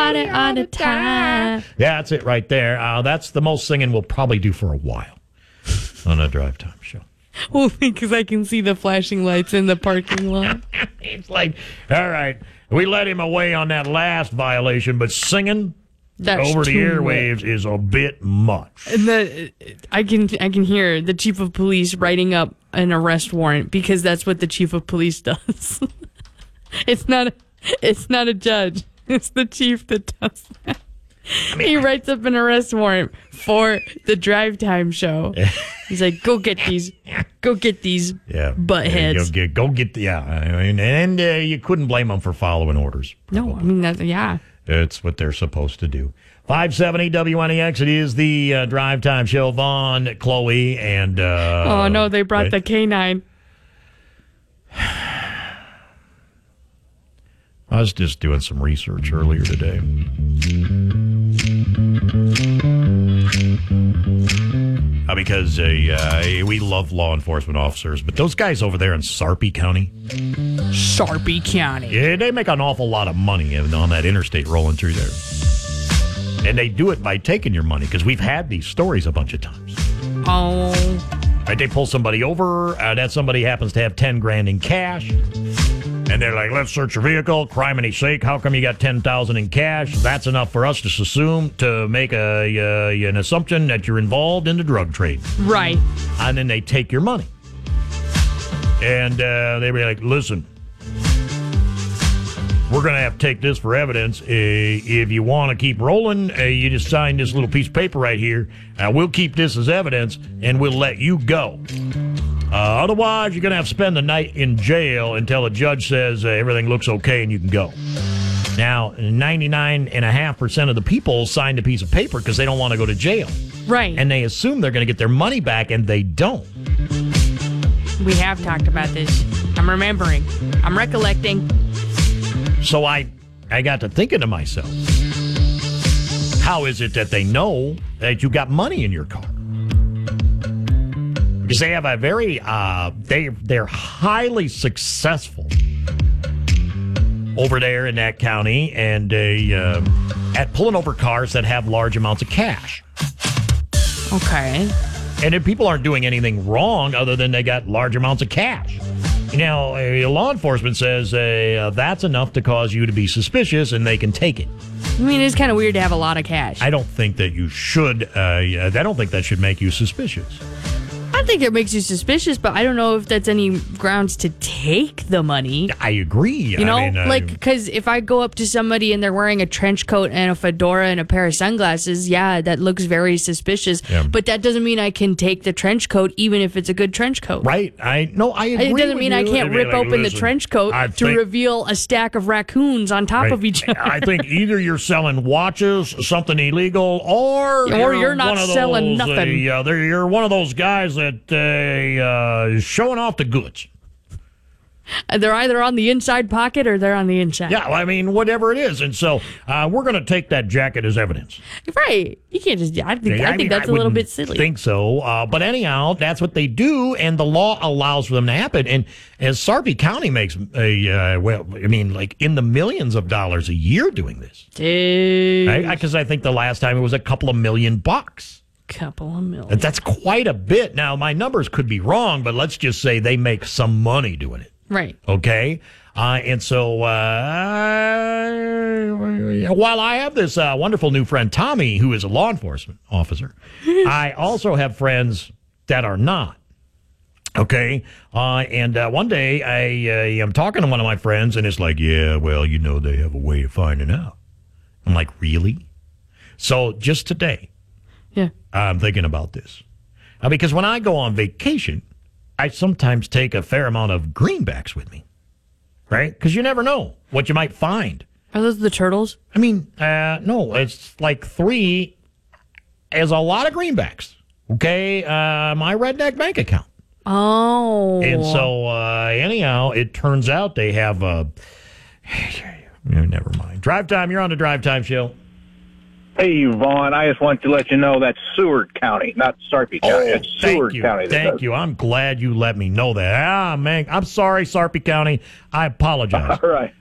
party all the time. Yeah, that's it right there. That's the most singing we'll probably do for a while on a Drive Time show. Well, because I can see the flashing lights in the parking lot. It's like, all right, we let him away on that last violation, but singing over the airwaves is a bit much. And I can hear the chief of police writing up an arrest warrant because that's what the chief of police does. It's not a judge. It's the chief that does that. He writes up an arrest warrant for the Drive Time show. He's like, go get these butt heads. Go get and you couldn't blame them for following orders. Probably. No, I mean, it's what they're supposed to do. 570 WNEX, it is the Drive Time show. Vaughn, Chloe, and... oh, no, they brought the canine. I was just doing some research earlier today. Because we love law enforcement officers, but those guys over there in Sarpy County. Yeah, they make an awful lot of money on that interstate rolling through there. And they do it by taking your money, because we've had these stories a bunch of times. Oh. Right, they pull somebody over, that somebody happens to have 10 grand in cash. And they're like, let's search your vehicle. Criminy sake, how come you got $10,000 in cash? That's enough for us to assume, to make an assumption that you're involved in the drug trade. Right. And then they take your money. And they be like, listen, we're going to have to take this for evidence. If you want to keep rolling, you just sign this little piece of paper right here. We'll keep this as evidence, and we'll let you go. Otherwise, you're going to have to spend the night in jail until a judge says everything looks okay and you can go. Now, 99.5% of the people signed a piece of paper because they don't want to go to jail. Right. And they assume they're going to get their money back, and they don't. We have talked about this. I'm remembering. I'm recollecting. So I got to thinking to myself, how is it that they know that you got money in your car? Because they have a very, they're highly successful over there in that county, and at pulling over cars that have large amounts of cash. Okay. And if people aren't doing anything wrong other than they got large amounts of cash. You know, law enforcement says that's enough to cause you to be suspicious, and they can take it. I mean, it's kind of weird to have a lot of cash. I don't think that you should. I don't think that should make you suspicious. I think it makes you suspicious, but I don't know if that's any grounds to take the money. I agree. You know, because if I go up to somebody and they're wearing a trench coat and a fedora and a pair of sunglasses, yeah, that looks very suspicious. Yeah. But that doesn't mean I can take the trench coat, even if it's a good trench coat. Right. I agree. It doesn't mean I can't rip open the trench coat to reveal a stack of raccoons on top of each other. I think either you're selling watches, something illegal, or you're not selling nothing. You're one of those guys that showing off the goods. They're either on the inside pocket or they're on the inside. Yeah, I mean, whatever it is. And so we're going to take that jacket as evidence. Right. You can't just... I think that's a little bit silly. I think so. But anyhow, that's what they do, and the law allows for them to happen. And as Sarpy County makes, like in the millions of dollars a year doing this. Because I think the last time it was a couple of $1 million. Couple of million. That's quite a bit. Now, my numbers could be wrong, but let's just say they make some money doing it. Right. Okay? And so while I have this wonderful new friend, Tommy, who is a law enforcement officer, I also have friends that are not. Okay? And one day I am talking to one of my friends, and it's like, yeah, well, you know, they have a way of finding out. I'm like, really? So just today, yeah, I'm thinking about this. Because when I go on vacation, I sometimes take a fair amount of greenbacks with me, right? Because you never know what you might find. Are those the turtles? I mean, no, it's like 3 is a lot of greenbacks, okay? My redneck bank account. Oh. And so, anyhow, it turns out they have never mind. Drive Time, you're on the Drive Time show. Hey, Vaughn, I just want to let you know that's Seward County, not Sarpy County. It's Seward County. Thank you. I'm glad you let me know that. Man, I'm sorry, Sarpy County. I apologize. All right.